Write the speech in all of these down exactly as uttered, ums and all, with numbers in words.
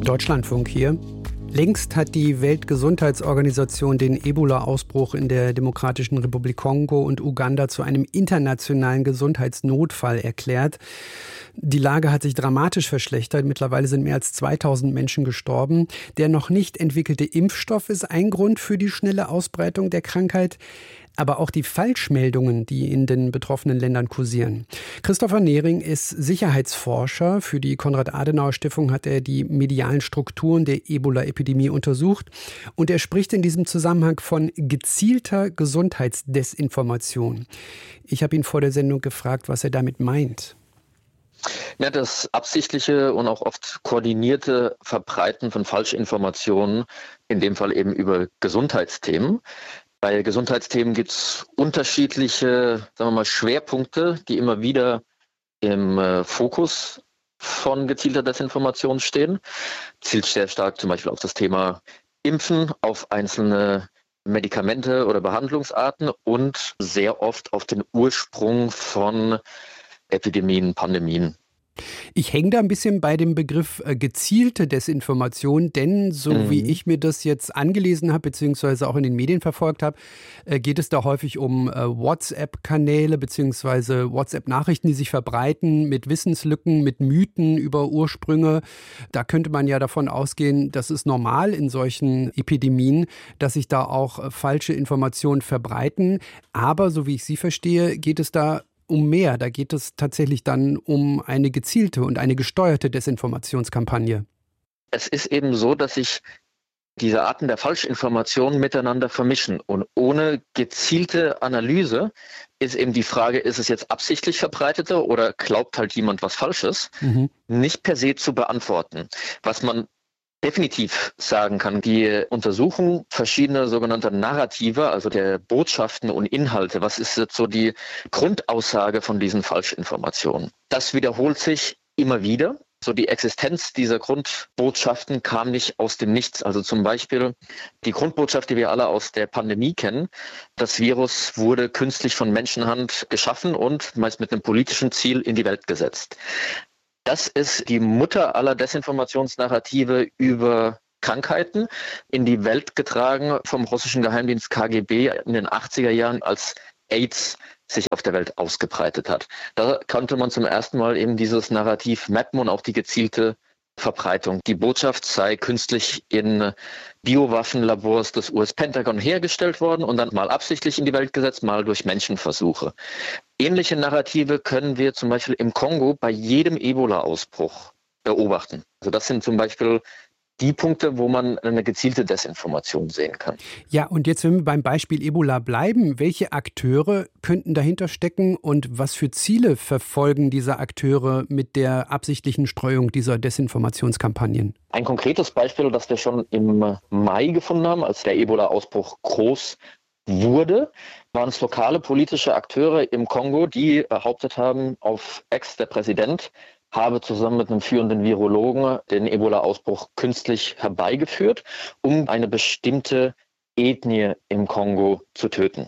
Deutschlandfunk hier. Längst hat die Weltgesundheitsorganisation den Ebola-Ausbruch in der Demokratischen Republik Kongo und Uganda zu einem internationalen Gesundheitsnotfall erklärt. Die Lage hat sich dramatisch verschlechtert. Mittlerweile sind mehr als zweitausend Menschen gestorben. Der noch nicht entwickelte Impfstoff ist ein Grund für die schnelle Ausbreitung der Krankheit. Aber auch die Falschmeldungen, die in den betroffenen Ländern kursieren. Christopher Nehring ist Sicherheitsforscher. Für die Konrad-Adenauer-Stiftung hat er die medialen Strukturen der Ebola-Epidemie untersucht. Und er spricht in diesem Zusammenhang von gezielter Gesundheitsdesinformation. Ich habe ihn vor der Sendung gefragt, was er damit meint. Ja, das absichtliche und auch oft koordinierte Verbreiten von Falschinformationen, in dem Fall eben über Gesundheitsthemen. Bei Gesundheitsthemen gibt es unterschiedliche, sagen wir mal, Schwerpunkte, die immer wieder im äh, Fokus von gezielter Desinformation stehen. Zielt sehr stark zum Beispiel auf das Thema Impfen, auf einzelne Medikamente oder Behandlungsarten und sehr oft auf den Ursprung von Epidemien, Pandemien. Ich hänge da ein bisschen bei dem Begriff äh, gezielte Desinformation, denn so mhm. wie ich mir das jetzt angelesen habe, beziehungsweise auch in den Medien verfolgt habe, äh, geht es da häufig um äh, WhatsApp-Kanäle, beziehungsweise WhatsApp-Nachrichten, die sich verbreiten mit Wissenslücken, mit Mythen über Ursprünge. Da könnte man ja davon ausgehen, das ist normal in solchen Epidemien, dass sich da auch äh, falsche Informationen verbreiten. Aber so wie ich Sie verstehe, geht es da um mehr. Da geht es tatsächlich dann um eine gezielte und eine gesteuerte Desinformationskampagne. Es ist eben so, dass sich diese Arten der Falschinformationen miteinander vermischen. Und ohne gezielte Analyse ist eben die Frage, ist es jetzt absichtlich verbreitete oder glaubt halt jemand was Falsches, mhm. nicht per se zu beantworten. Was man definitiv sagen kann, die Untersuchung verschiedener sogenannter Narrative, also der Botschaften und Inhalte, was ist jetzt so die Grundaussage von diesen Falschinformationen? Das wiederholt sich immer wieder. So die Existenz dieser Grundbotschaften kam nicht aus dem Nichts. Also zum Beispiel die Grundbotschaft, die wir alle aus der Pandemie kennen. Das Virus wurde künstlich von Menschenhand geschaffen und meist mit einem politischen Ziel in die Welt gesetzt. Das ist die Mutter aller Desinformationsnarrative über Krankheiten, in die Welt getragen vom russischen Geheimdienst K G B in den achtziger Jahren, als AIDS sich auf der Welt ausgebreitet hat. Da konnte man zum ersten Mal eben dieses Narrativ mappen und auch die gezielte Verbreitung. Die Botschaft sei künstlich in Biowaffenlabors des U S-Pentagon hergestellt worden und dann mal absichtlich in die Welt gesetzt, mal durch Menschenversuche. Ähnliche Narrative können wir zum Beispiel im Kongo bei jedem Ebola-Ausbruch beobachten. Also das sind zum Beispiel die Punkte, wo man eine gezielte Desinformation sehen kann. Ja, und jetzt, wenn wir beim Beispiel Ebola bleiben, welche Akteure könnten dahinter stecken und was für Ziele verfolgen diese Akteure mit der absichtlichen Streuung dieser Desinformationskampagnen? Ein konkretes Beispiel, das wir schon im Mai gefunden haben, als der Ebola-Ausbruch groß wurde, waren es lokale politische Akteure im Kongo, die behauptet haben, auf Ex, der Präsident, habe zusammen mit einem führenden Virologen den Ebola-Ausbruch künstlich herbeigeführt, um eine bestimmte Ethnie im Kongo zu töten.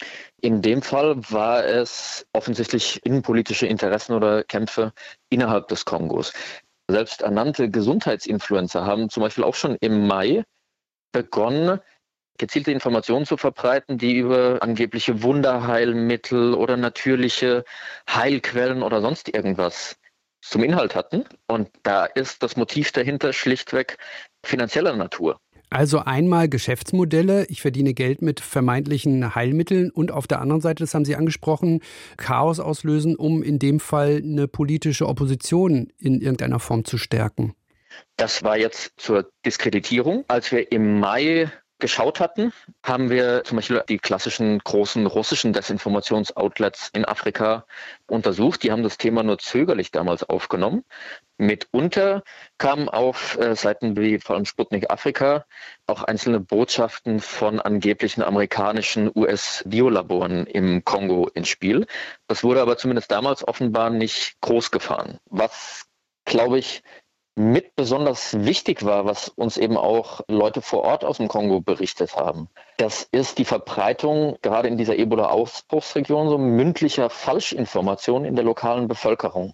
In dem Fall war es offensichtlich innenpolitische Interessen oder Kämpfe innerhalb des Kongos. Selbst ernannte Gesundheitsinfluencer haben zum Beispiel auch schon im Mai begonnen, gezielte Informationen zu verbreiten, die über angebliche Wunderheilmittel oder natürliche Heilquellen oder sonst irgendwas zum Inhalt hatten. Und da ist das Motiv dahinter schlichtweg finanzieller Natur. Also einmal Geschäftsmodelle, ich verdiene Geld mit vermeintlichen Heilmitteln und auf der anderen Seite, das haben Sie angesprochen, Chaos auslösen, um in dem Fall eine politische Opposition in irgendeiner Form zu stärken. Das war jetzt zur Diskreditierung. Als wir im Mai geschaut hatten, haben wir zum Beispiel die klassischen großen russischen Desinformationsoutlets in Afrika untersucht. Die haben das Thema nur zögerlich damals aufgenommen. Mitunter kamen auf äh, Seiten wie vor allem Sputnik Afrika auch einzelne Botschaften von angeblichen amerikanischen U S-Biolaboren im Kongo ins Spiel. Das wurde aber zumindest damals offenbar nicht groß gefahren. Was, glaube ich, mit besonders wichtig war, was uns eben auch Leute vor Ort aus dem Kongo berichtet haben. Das ist die Verbreitung, gerade in dieser Ebola-Ausbruchsregion, so mündlicher Falschinformationen in der lokalen Bevölkerung.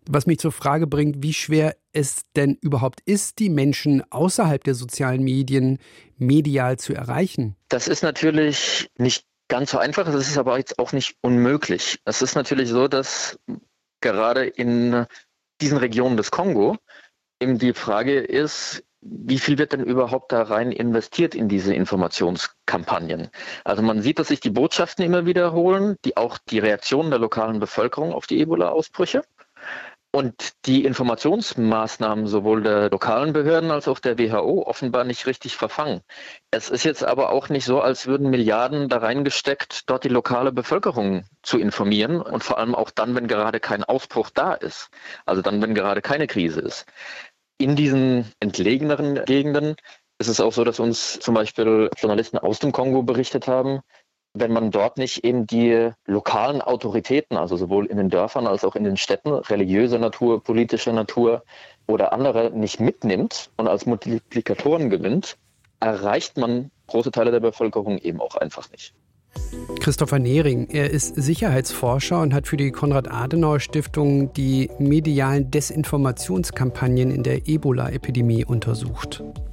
Was mich zur Frage bringt, wie schwer es denn überhaupt ist, die Menschen außerhalb der sozialen Medien medial zu erreichen. Das ist natürlich nicht ganz so einfach, das ist aber jetzt auch nicht unmöglich. Es ist natürlich so, dass gerade in diesen Regionen des Kongo eben die Frage ist, wie viel wird denn überhaupt da rein investiert in diese Informationskampagnen? Also man sieht, dass sich die Botschaften immer wiederholen, die auch die Reaktionen der lokalen Bevölkerung auf die Ebola-Ausbrüche. Und die Informationsmaßnahmen sowohl der lokalen Behörden als auch der W H O offenbar nicht richtig verfangen. Es ist jetzt aber auch nicht so, als würden Milliarden da reingesteckt, dort die lokale Bevölkerung zu informieren und vor allem auch dann, wenn gerade kein Ausbruch da ist. Also dann, wenn gerade keine Krise ist. In diesen entlegeneren Gegenden ist es auch so, dass uns zum Beispiel Journalisten aus dem Kongo berichtet haben, wenn man dort nicht eben die lokalen Autoritäten, also sowohl in den Dörfern als auch in den Städten, religiöser Natur, politischer Natur oder andere nicht mitnimmt und als Multiplikatoren gewinnt, erreicht man große Teile der Bevölkerung eben auch einfach nicht. Christopher Nehring, er ist Sicherheitsforscher und hat für die Konrad-Adenauer-Stiftung die medialen Desinformationskampagnen in der Ebola-Epidemie untersucht.